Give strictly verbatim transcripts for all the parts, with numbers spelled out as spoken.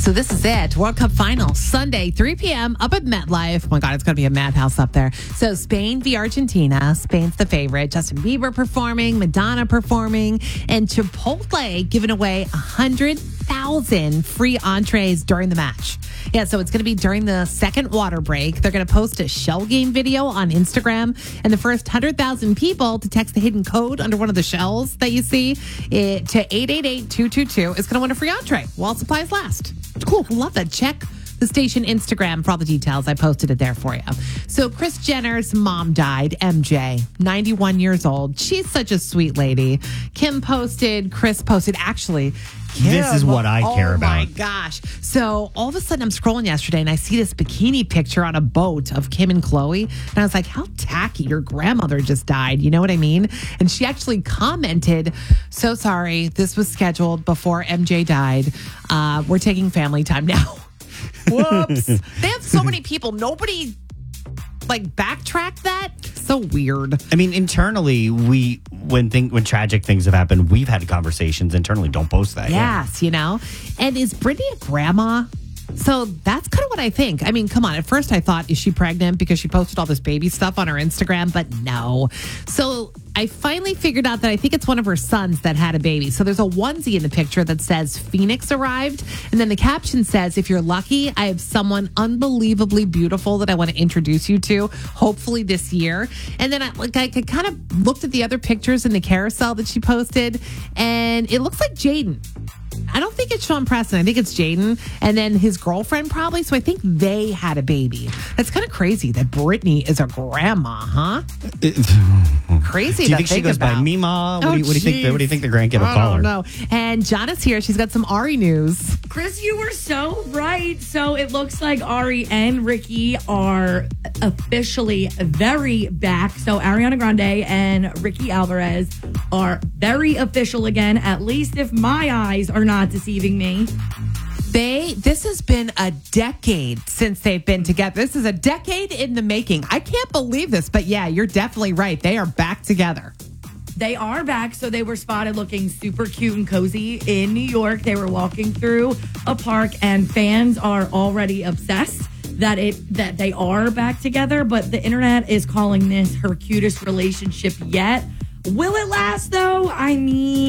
So this is it. World Cup final, Sunday, three p.m. up at MetLife. Oh my God, it's going to be a madhouse up there. So Spain v. Argentina. Spain's the favorite. Justin Bieber performing, Madonna performing, and Chipotle giving away one hundred thousand free entrees during the match. Yeah, so it's going to be during the second water break. They're going to post a shell game video on Instagram, and the first one hundred thousand people to text the hidden code under one of the shells that you see it, to eight eight eight, two two two is going to win a free entree while supplies last. Cool. Love that. Check the station Instagram for all the details. I posted it there for you. So Kris Jenner's mom died, M J, ninety-one years old. She's such a sweet lady. Kim posted, Kris posted. Actually, Kim, this is what I care oh about. Oh my gosh. So all of a sudden I'm scrolling yesterday and I see this bikini picture on a boat of Kim and Khloe. And I was like, how tacky. Your grandmother just died. You know what I mean? And she actually commented, so sorry. This was scheduled before M J died. Uh, we're taking family time now. Whoops. They have so many people. Nobody like backtrack that. So weird. I mean, internally, we when thing when tragic things have happened, we've had conversations internally. Don't post that. Yes, yeah. You know. And is Britney a grandma? So that's kind of what I think. I mean, come on. At first I thought, is she pregnant because she posted all this baby stuff on her Instagram? But no. So I finally figured out that I think it's one of her sons that had a baby. So there's a onesie in the picture that says Phoenix arrived. And then the caption says, if you're lucky, I have someone unbelievably beautiful that I want to introduce you to, hopefully this year. And then I, like, I kind of looked at the other pictures in the carousel that she posted, and it looks like Jaden. I don't think it's Sean Preston. I think it's Jaden. And then his girlfriend probably. So I think they had a baby. That's kind of crazy that Britney is a grandma, huh? Crazy. Do you to think, think she goes about. by Mima? What, Oh, do you, what do you think? The, what do you think the grandkid will I call her? don't know. And Jonna's here. She's got some Ari news. Kris, you were so right. So it looks like Ari and Ricky are officially very back. So Ariana Grande and Ricky Alvarez are very official again, at least if my eyes are not deceiving me. They, this has been a decade since they've been together. This is a decade in the making. I can't believe this, but yeah, you're definitely right. They are back together. They are back, so they were spotted looking super cute and cozy in New York. They were walking through a park, and fans are already obsessed that it that they are back together. But the internet is calling this her cutest relationship yet. Will it last, though? I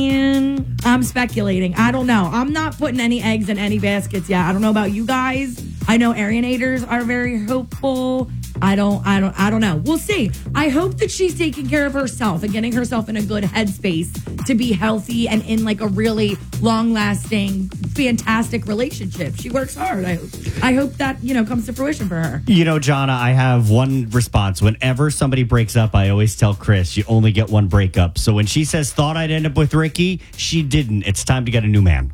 mean, I'm speculating. I don't know. I'm not putting any eggs in any baskets yet. I don't know about you guys. I know Arianators are very hopeful. I don't, I don't, I don't know. We'll see. I hope that she's taking care of herself and getting herself in a good headspace to be healthy and in like a really long-lasting, fantastic relationship. She works hard. I hope. I hope that, you know, comes to fruition for her. You know, Jonna, I have one response. Whenever somebody breaks up, I always tell Kris, you only get one breakup. So when she says, thought I'd end up with Ricky, she didn't. It's time to get a new man.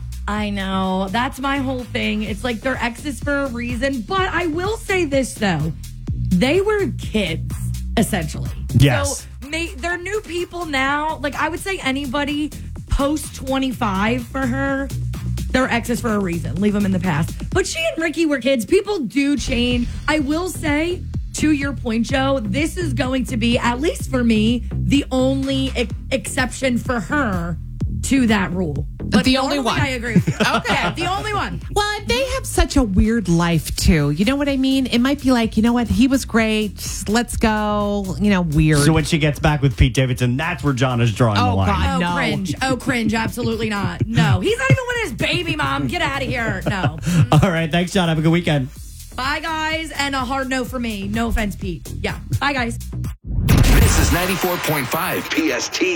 I know. That's my whole thing. It's like they're exes for a reason. But I will say this, though. They were kids, essentially. Yes. So may, they're new people now. Like, I would say anybody post twenty-five for her, they're exes for a reason. Leave them in the past. But she and Ricky were kids. People do change. I will say, to your point, Joe, this is going to be, at least for me, the only ex- exception for her to that rule. But the only one. I agree with you. Okay, the only one. Well, and they have such a weird life, too. You know what I mean? It might be like, you know what? He was great. Let's go. You know, weird. So when she gets back with Pete Davidson, that's where Jonna's drawing Oh, the line. God. Oh, No. cringe. Oh, cringe. Absolutely not. No. He's not even with his baby mom. Get out of here. No. All right. Thanks, John. Have a good weekend. Bye, guys. And a hard no for me. No offense, Pete. Yeah. Bye, guys. This is ninety-four point five P S T.